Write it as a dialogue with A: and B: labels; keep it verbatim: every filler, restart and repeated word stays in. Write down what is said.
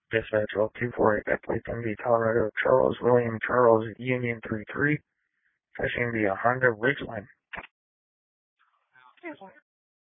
A: Dispatch L two four eight, Beckley, Dundee, Colorado, Charles William Charles Union three three, fetching the Honda Ridgeline.